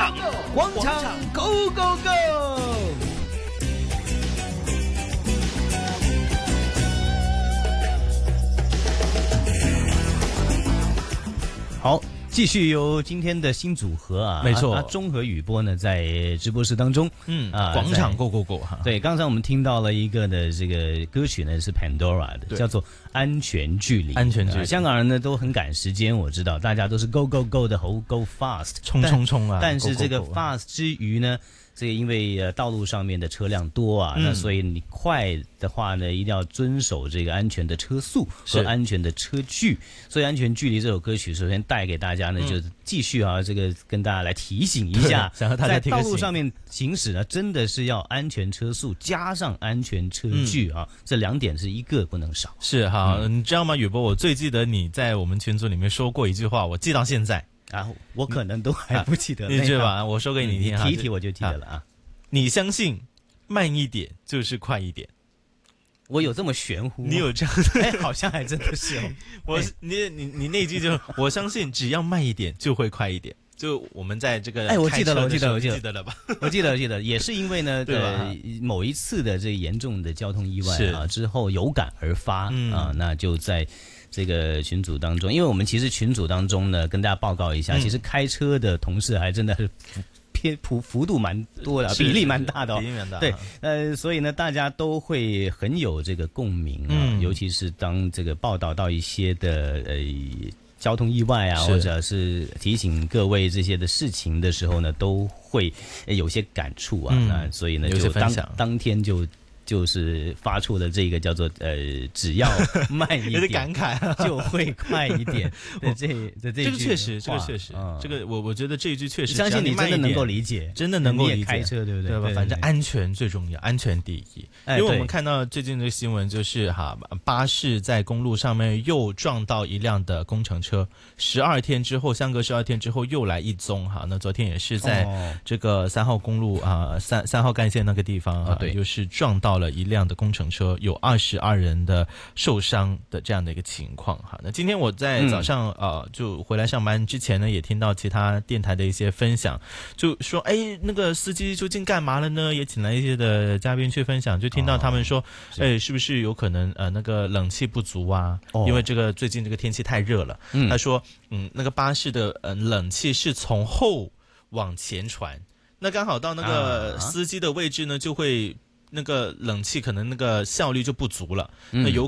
场，广场 Go Go Go！ 好，继续由今天的新组合啊， 没错， 中和雨波呢在直播室当中， 广场 Go Go Go 哈。 对，刚才我们听到了一个的这个歌曲呢是 Pandora 的，叫做《安全距离》。 安全距离， 香港人呢都很赶时间，我知道大家都是 Go Go Go 的 Go Fast， 冲啊！ 但是这个 Fast 之余呢，这个因为道路上面的车辆多啊，那所以你快的话呢，一定要遵守这个安全的车速和安全的车距。所以《安全距离》这首歌曲，首先带给大家呢，就是继续啊，这个跟大家来提醒一下， 想和大家在道路上面行驶呢，真的是要安全车速加上安全车距啊，这两点是一个不能少。 是哈，你知道吗，宇波？我最记得你在我们群组里面说过一句话，我记到现在。 啊，我可能都还不记得， 你记得吧？我说给你听哈， 提一提我就记得了啊。 你相信慢一点就是快一点？ 我有这么玄乎？ 你有这样？ 哎，好像还真的是哦。 你那句就我相信，只要慢一点就会快一点。就我们在这个我记得了，我记得了吧？ 我记得，也是因为呢，某一次的这严重的交通意外啊之后有感而发啊，那就在这个群组当中，因为我们其实群组当中呢，跟大家报告一下，其实开车的同事还真的是幅度蛮多的，比例蛮大的哦。 比例蛮大。 对，所以呢，大家都会很有这个共鸣啊，尤其是当这个报道到一些的交通意外啊，或者是提醒各位这些的事情的时候呢，都会有些感触啊。那所以呢，就当天就是发出了这个叫做只要慢一点， 有点感慨就会快一点的这个确实，这个我觉得这一句确实， 相信你真的能够理解， 真的能够理解。 开车对不对？ 对吧？反正安全最重要，安全第一。因为我们看到最近的新闻就是巴士在公路上面又撞到一辆的工程车，12天之后，相隔12天之后又来一宗哈。那昨天也是在这个3号公路3号干线那个地方对，又是撞到了一辆的工程车，有22人的受伤的这样的一个情况哈。那今天我在早上就回来上班之前呢，也听到其他电台的一些分享，就说那个司机究竟干嘛了呢？也请来一些的嘉宾去分享，就听到他们说，是不是有可能那个冷气不足啊？因为这个最近这个天气太热了。他说那个巴士的冷气是从后往前传，那刚好到那个司机的位置呢，就会那个冷气可能那个效率就不足了，那有